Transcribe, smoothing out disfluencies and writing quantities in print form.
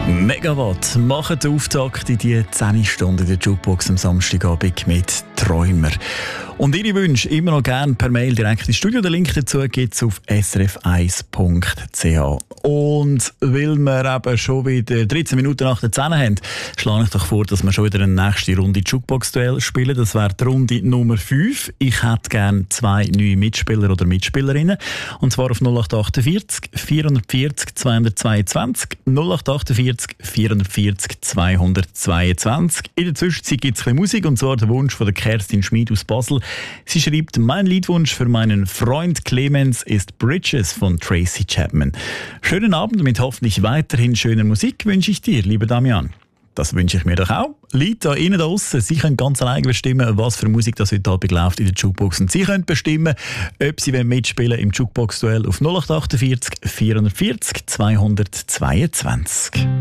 Megawatt machen den Auftakt in die 10 Stunden der Jukebox am Samstagabend mit Träumer. Und Ihre Wünsche immer noch gerne per Mail direkt ins Studio. Den Link dazu gibt es auf srf1.ch. Und weil wir eben schon wieder 13 Minuten nach der 10 haben, schlage ich doch vor, dass wir schon wieder eine nächste Runde Jukebox-Duell spielen. Das wäre die Runde Nummer 5. Ich hätte gerne 2 neue Mitspieler oder Mitspielerinnen. Und zwar auf 0848 440 222, 0848 440 222. In der Zwischenzeit gibt es ein bisschen Musik, und zwar der Wunsch von der Kerstin Schmid aus Basel. Sie schreibt: Mein Liedwunsch für meinen Freund Clemens ist Bridges von Tracy Chapman. Schönen Abend mit hoffentlich weiterhin schöner Musik wünsche ich dir, lieber Damian. Das wünsche ich mir doch auch. Leute da innen draussen, Sie können ganz alleine bestimmen, was für Musik das heute Abend läuft in der Jukebox. Und Sie können bestimmen, ob Sie mitspielen im Jukebox-Duell auf 0848 440 222.